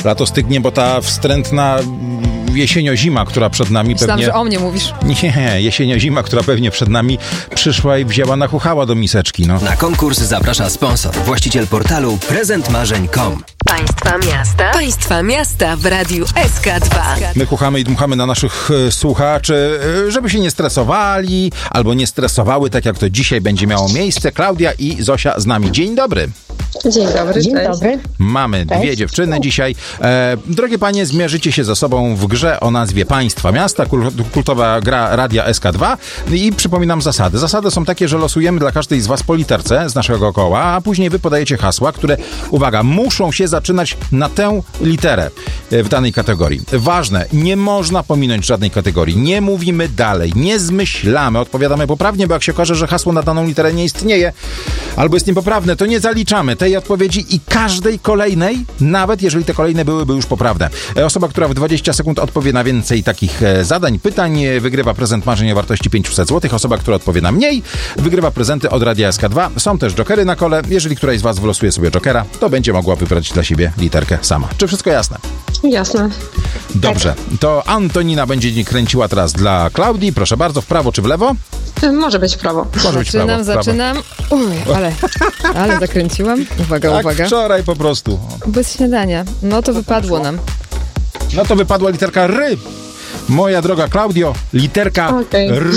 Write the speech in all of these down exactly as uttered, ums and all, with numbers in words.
lato stygnie, bo ta wstrętna jesienio-zima, która przed nami Myślałam, pewnie... że o mnie mówisz. Nie, jesienio-zima, która pewnie przed nami przyszła i wzięła, nachuchała do miseczki, no. Na konkurs zaprasza sponsor, właściciel portalu prezent marzeń kropka com. Państwa miasta. Państwa miasta w Radiu S K dwa. My chuchamy i dmuchamy na naszych e, słuchaczy, e, żeby się nie stresowali albo nie stresowały, tak jak to dzisiaj będzie miało miejsce. Klaudia i Zosia z nami. Dzień dobry. Dzień dobry, Dzień cześć. dobry. Mamy Cześć. dwie dziewczyny dzisiaj. E, drogie panie, zmierzycie się ze sobą w grze o nazwie Państwa Miasta, kul- kultowa gra Radia S K dwa. I przypominam zasady. Zasady są takie, że losujemy dla każdej z was po literce z naszego koła, a później wy podajecie hasła, które, uwaga, muszą się zaczynać na tę literę w danej kategorii. Ważne, nie można pominąć żadnej kategorii. Nie mówimy dalej, nie zmyślamy, odpowiadamy poprawnie, bo jak się okaże, że hasło na daną literę nie istnieje albo jest niepoprawne, to nie zaliczamy tej odpowiedzi i każdej kolejnej, nawet jeżeli te kolejne byłyby już poprawne. Osoba, która w dwadzieścia sekund odpowie na więcej takich zadań, pytań, wygrywa prezent marzeń o wartości pięćset złotych. Osoba, która odpowie na mniej, wygrywa prezenty od Radia S K dwa. Są też jokery na kole. Jeżeli któraś z was wylosuje sobie jokera, to będzie mogła wybrać dla siebie literkę sama. Czy wszystko jasne? Jasne. Dobrze. To Antonina będzie kręciła teraz dla Klaudii. Proszę bardzo, w prawo czy w lewo? Y, Może być w prawo. Może być w Zaczynam, prawo. w prawo. zaczynam. Uj, ale, ale zakręciłam. Uwaga, Tak, uwaga. wczoraj po prostu. Bez śniadania. No to wypadło nam. No to wypadła literka R. Moja droga Klaudio, literka Okej. R.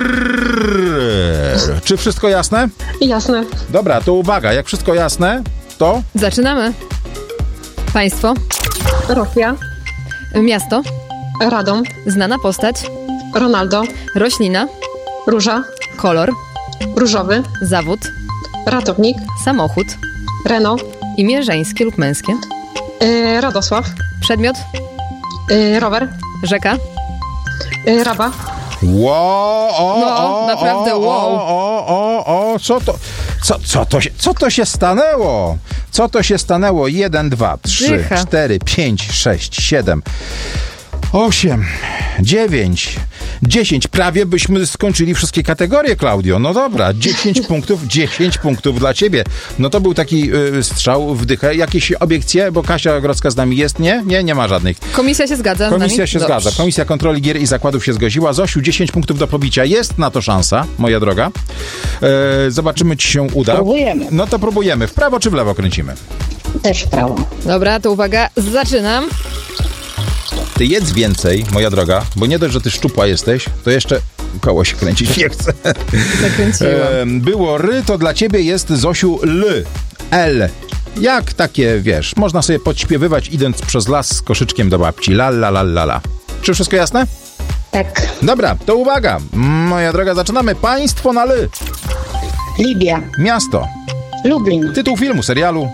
Czy wszystko jasne? Jasne. Dobra, to uwaga, jak wszystko jasne, to Zaczynamy. Państwo, Rosja, miasto, Radom, znana postać, Ronaldo, roślina, Róża, kolor, Różowy, zawód, Ratownik, samochód, Renault, imię żeńskie lub męskie, y, Radosław, przedmiot, y, Rower, rzeka, y, Raba, wow, o, No, o, naprawdę o, wow. O, o, o, o, co to, co, co to się, co to się stanęło? Co to się stanęło? Jeden, dwa, trzy, Dycha. cztery, pięć, sześć, siedem, osiem, dziewięć, dziesięć. Prawie byśmy skończyli wszystkie kategorie, Klaudio. No dobra, dziesięć punktów, dziesięć punktów dla ciebie. No to był taki y, strzał w dychę. Jakieś obiekcje? Bo Kasia Grodzka z nami jest? Nie? Nie, nie ma żadnych. komisja się zgadza z Komisja nami? się Dobrze. zgadza. Komisja Kontroli Gier i Zakładów się zgodziła. Zosiu, dziesięć punktów do pobicia. Jest na to szansa, moja droga. E, zobaczymy, czy się uda. Próbujemy. No to próbujemy. W prawo czy w lewo kręcimy? Też w prawo. Dobra, to uwaga, zaczynam. Ty jedz więcej, moja droga, bo nie dość, że ty szczupła jesteś, to jeszcze koło się kręcić nie chce. Zakręciłam. E, było ry, to dla ciebie jest, Zosiu, l. L. Jak takie, wiesz, można sobie podśpiewywać, idąc przez las z koszyczkiem do babci. La, la, la, la, la. Czy wszystko jasne? Tak. Dobra, to uwaga. Moja droga, zaczynamy. Państwo na ly. Libia, Miasto. Lublin, Tytuł filmu, serialu.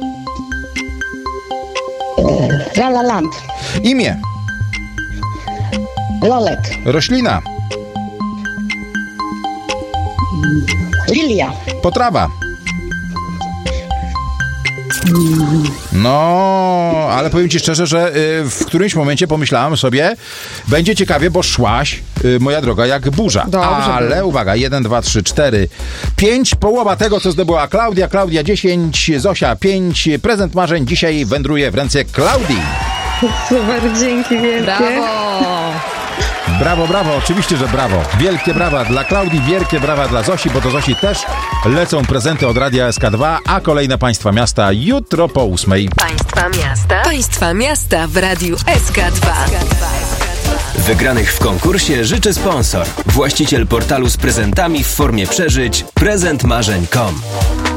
La La Land, Imię. Lolek, Roślina. Lilia, Potrawa. No, ale powiem ci szczerze, że y, w którymś momencie pomyślałem sobie, będzie ciekawie, bo szłaś, y, moja droga, jak burza. Dobrze ale było. uwaga, jeden, dwa, trzy, cztery, pięć, połowa tego, co zdobyła Klaudia. Klaudia dziesięć, Zosia pięć. Prezent marzeń dzisiaj wędruje w ręce Klaudii. Super, dzięki wielkie. Brawo! Brawo, brawo, oczywiście, że brawo. Wielkie brawa dla Klaudii, wielkie brawa dla Zosi, bo do Zosi też lecą prezenty od Radia S K dwa, a kolejne Państwa Miasta jutro po ósmej. Państwa miasta. Państwa miasta w Radiu S K dwa. Wygranych w konkursie życzy sponsor, właściciel portalu z prezentami w formie przeżyć prezent marzeń kropka com.